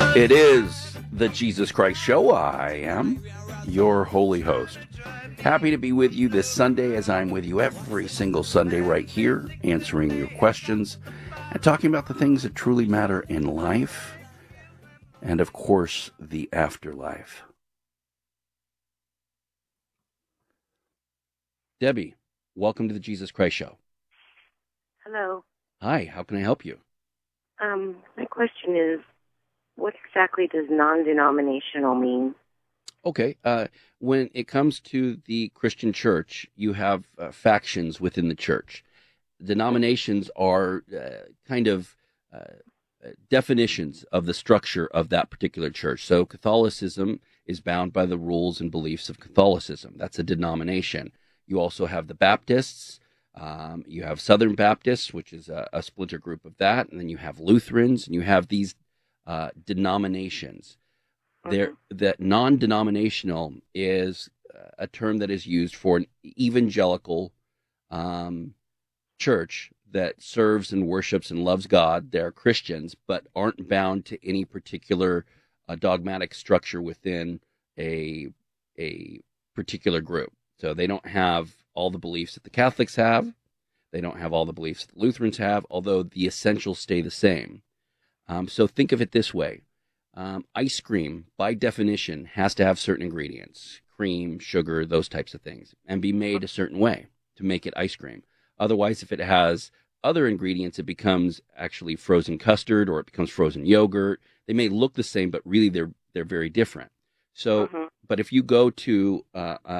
It is the Jesus Christ Show. I am your holy host. Happy to be with you this Sunday, as I'm with you every single Sunday right here, answering your questions and talking about the things that truly matter in life and, of course, the afterlife. Debbie, welcome to the Jesus Christ Show. Hello. Hi, how can I help you? My question is, what exactly does non-denominational mean? Okay. When it comes to the Christian church, you have factions within the church. Denominations are kind of definitions of the structure of that particular church. So Catholicism is bound by the rules and beliefs of Catholicism. That's a denomination. You also have the Baptists. You have Southern Baptists, which is a splinter group of that. And then you have Lutherans, and you have these denominations. That non-denominational is a term that is used for an evangelical church that serves and worships and loves God. They're Christians, but aren't bound to any particular dogmatic structure within a particular group. So they don't have all the beliefs that the Catholics have. They don't have all the beliefs that the Lutherans have, although the essentials stay the same. So think of it this way. Ice cream, by definition, has to have certain ingredients, cream, sugar, those types of things, and be made a certain way to make it ice cream. Otherwise, if it has other ingredients, it becomes actually frozen custard or it becomes frozen yogurt. They may look the same, but really they're very different. So, but if you go to